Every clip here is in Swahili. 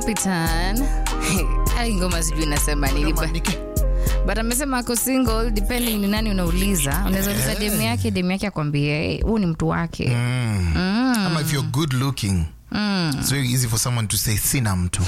Capitan. Hai ngoma sijui nasema nini. But amesema ako single depending ni nani unauliza. Unaweza uliza demu yake akwambie huu ni mtu wake. Ama if you're good looking. It's very easy for someone to say sina mtu.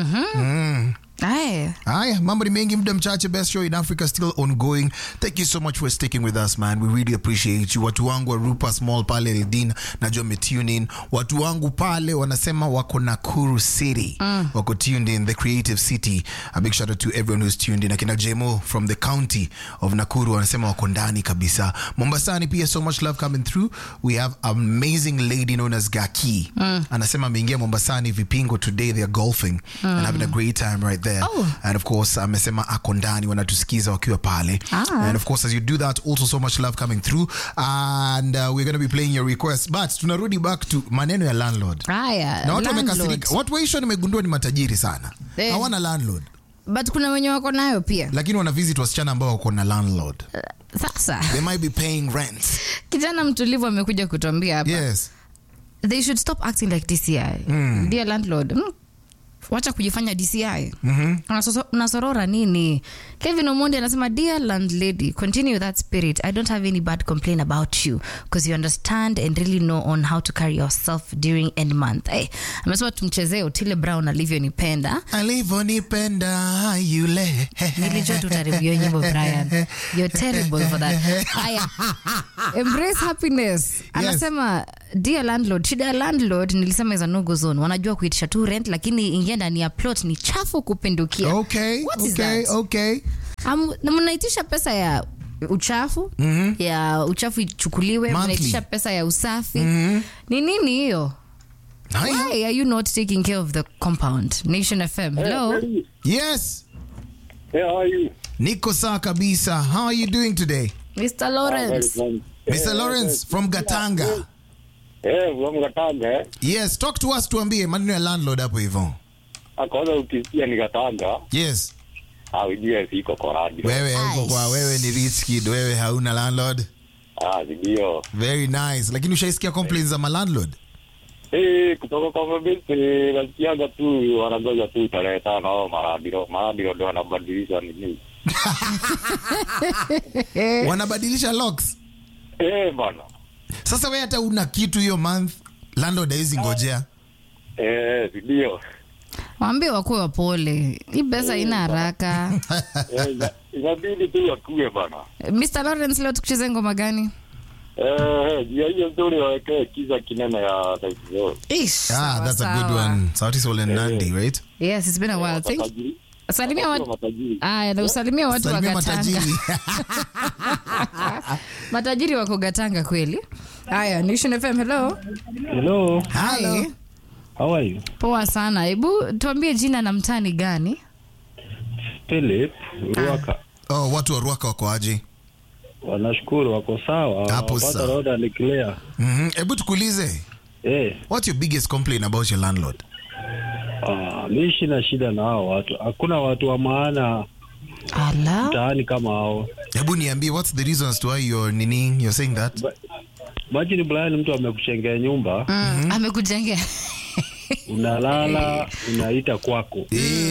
Aya, mambo ni mengi, muda mchache. Best show in Africa still ongoing. Thank you so much for sticking with us, man. We really appreciate you. Watu wangu wa Rupa Small pale Eldin, najua me tune in. Watu wangu pale wanasema wako Nakuru City. Wako tuned in, the creative city. A big shout out to everyone who's tuned in. Akina Jemo from the county of Nakuru wanasema wako ndani kabisa. Mombasani pia, so much love coming through. We have an amazing lady known as Gaki. Anasema ameingia Mombasani vipingo today. They are golfing and having a great time right there. And of course amesema ako ndani wanatusikiza wakiwa pale. And of course as you do that, also so much love coming through. And we're going to be playing your requests. But tunarudi back to maneno ya landlord. Na watu wamekasirika. Watu waisho nimegundua ni matajiri sana. Hawana landlord. But kuna wenye wako nayo pia. Lakini wana visit wasichana ambao wako na landlord. Sasa they might be paying rent. Kijana mtulivu amekuja kutuambia hapa. Yes. They should stop acting like DCI. Dear landlord. Wacha kujifanya DCI. Unasorora nini? Kevin Omondi anasema, dear landlady, continue that spirit. I don't have any bad complaint about you because you understand and really know on how to carry yourself during end month. Amesema tumchezee Otile Brown alivyonipenda. Alivyonipenda yule. Nilijua tutaribio nyimbo Brian. You're terrible for that. Embrace happiness. Anasema, dear landlord, shida ya landlord nilisema is a no-go zone. Wanajua kuitisha tu rent lakini ingia ndani ya plot ni chafu kupindukia. Okay. Mnaitisha pesa ya uchafu, ya uchafu ichukuliwe, mnaitisha pesa ya usafi. Ni nini hiyo? Why are you not taking care of the compound? Nation FM. Hello. Yes. Hey, how are you? Niko sawa kabisa. How are you doing today? Mr. Lawrence. Mr. Lawrence from Gatanga. From Gatanga. Yes, talk to us, tuambie maneno ya landlord hapo hivyo. Kwanza ukisikia ni Gatanga. Yes. Ujue siko kwa radio. Wewe ni rich kid, wewe hauna landlord. Ndio. Very nice. Lakini ushaisikia complaints za landlord? Kutoka kwa mabisi nasikiaga tu wanangoja tu tarehe 5 au maradiro ndio wanabadilisha nini. Wanabadilisha locks. Bana. Sasa wewe hata una kitu hiyo month, landlord hizi ngojea. Ndio. Waambie wakuwe wapole. Hii pesa ina haraka. Inabidi tu wakuwe bana. Mr. Lawrence, leo tukucheze ngoma gani? Hiyo ndio waweke kiza kinene ya Taifa. That's a good one. Sauti Sol and Nandi, right? Yes, it's been a while. Salimia watu. Na usalimia watu wa Gatanga. Matajiri wako Gatanga kweli? Haya, Nation FM, hello. Hello. Hi. How are you? Poa sana. Hebu tuambie jina na mtani gani? Philip Ruaka. Watu wa Ruaka wako aje? Wanashukuru wako sawa. Hapo sawa. Wapata roda ni clear. Hebu tukuulize. What's your biggest complaint about your landlord? Mimi sina shida na hao watu. Hakuna watu wa maana mtaani kama hao. Hebu niambie, what's the reasons to why you're saying that? Imagine Brian, mtu amekujengea nyumba. Amekujengea. Unalala, unaita kwako.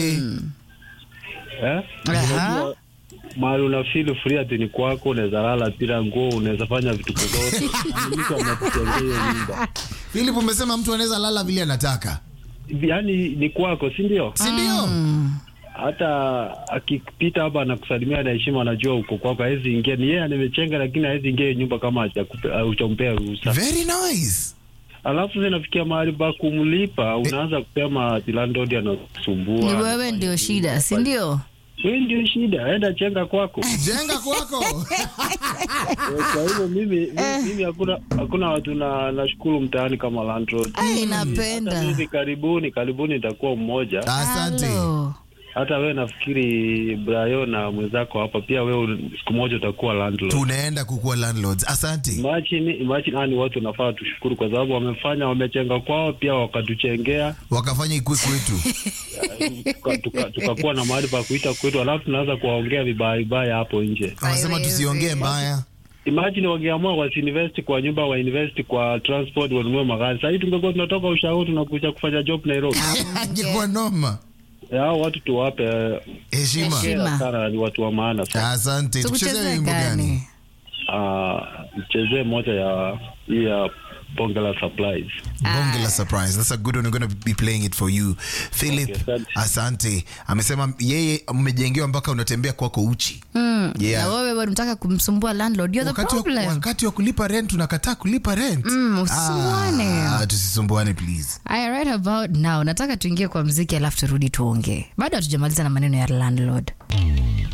Mahali una feel free ati ni kwako, unaweza lala bila nguo, unaweza fanya vitu zote. Mtu amekujengea nyumba. Philip, umesema mtu anaweza lala vile anataka. Yaani ni kwako, si ndio? Si ndio? Hata akipita hapa na kusalimia na heshima, anajua uko kwako, hawezi ingia. Ni yeye amechenga lakini hawezi ingia nyumba kama hujampea ruhusa. Very nice. Alafu zinafikia mahali pa kumlipa, unaanza kusema landlord anasumbua. Ni wewe ndio shida, si ndio? Wewe ndio shida, enda chenga kwako. Jenga kwako. Kwa hivyo mimi hakuna watu nashukuru mtaani kama landlord. Napenda. Hivi karibuni nitakuwa mmoja. Asante. Hata wewe nafikiri Brian na mwenzako hapa pia wewe siku moja utakuwa landlord. Tunaenda kukuwa landlords. Asante. Imagine watu nafaa tushukuru kwa sababu wamechenga kwao pia wakatuchengea. Wakafanya ikue kwetu. Tukakuwa na mahali pa kuita kwetu, alafu tunaanza kuwaongea vibaya hapo nje. Wanasema tusiongee mbaya. Imagine wangeamua wasi-invest kwa nyumba, wa-invest kwa transport, wanunue magari. Sasa tungekuwa tunatoka ushauri tunakuja kufanya job Nairobi. Ingekuwa noma. Hao watu tuwape heshima. Sana, ni watu wa maana sana. Asante. Tucheze wimbo gani? Mchezee moja ya Bonge la Surprise. Bonge la Surprise. That's a good one. I'm going to be playing it for you. Philip, Okay, asante. Amesema yeye mmejengewa mpaka unatembea kwako uchi. Na wewe unataka kumsumbua landlord. You're the problem. Wakati wa kulipa rent unakataa kulipa rent. Usisumbuane. Tusisumbuane please. Right about now nataka tuingie kwa muziki alafu turudi tuongee. Bado hatujamaliza na maneno ya landlord.